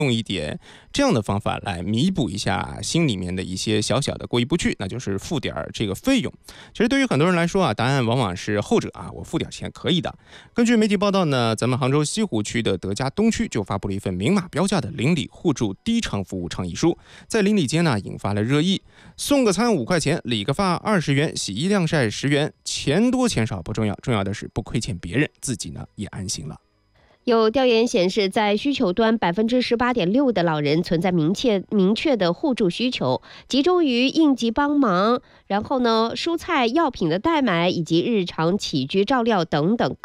用一点这样的方法来弥补一下心里面的一些小小的过意不去，那就是付点这个费用。其实对于很多人来说啊，答案往往是后者啊，我付点钱可以的。根据媒体报道呢，咱们杭州西湖区的德家东区就发布了一份明码标价的邻里互助低偿服务倡议书，在邻里间呢引发了热议。送个餐5块钱，理个发20元，洗衣晾晒10元，钱多钱少不重要，重要的是不亏欠别人，自己呢也安心了。 有调研显示，在需求端，18.6%的老人存在明确的互助需求，集中于应急帮忙，然后呢，蔬菜、药品的代买以及日常起居照料等等。